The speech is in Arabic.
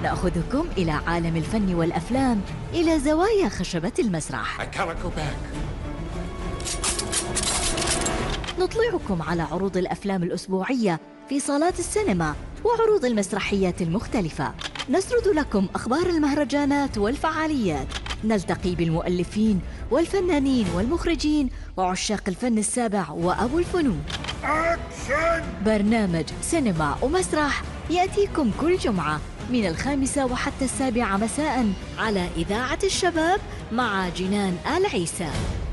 نأخذكم إلى عالم الفن والأفلام، إلى زوايا خشبة المسرح. نطلعكم على عروض الأفلام الأسبوعية في صالات السينما وعروض المسرحيات المختلفة. نسرد لكم أخبار المهرجانات والفعاليات. نلتقي بالمؤلفين والفنانين والمخرجين وعشاق الفن السابع وأبو الفنون. برنامج سينما ومسرح يأتيكم كل جمعة من 5 وحتى 7 مساء على إذاعة الشباب مع جنان آل عيسى.